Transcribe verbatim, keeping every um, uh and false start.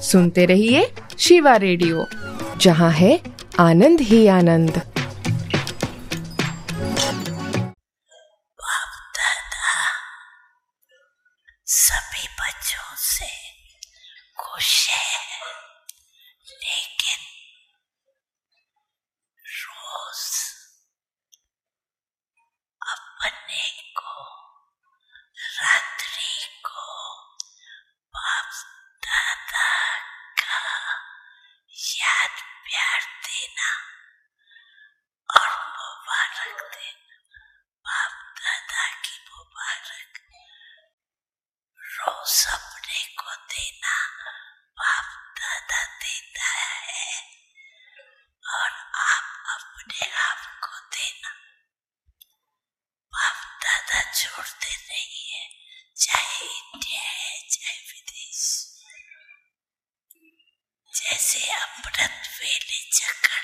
सुनते रहिए शिवा रेडियो, जहाँ है आनंद ही आनंद। सभी बच्चों से खुश है, लेकिन रोज अपने को रात्रि को बाप दादा का याद प्यार देना और मुबारक देना। बाप दादा की मुबारक रोज अपने को देना, बाप दादा देता है, और आप अपने आप को देना। बाप दादा छोड़ते नहीं है, चाहे इंडिया है चाहे विदेश। जैसे अमृत वेले जकड़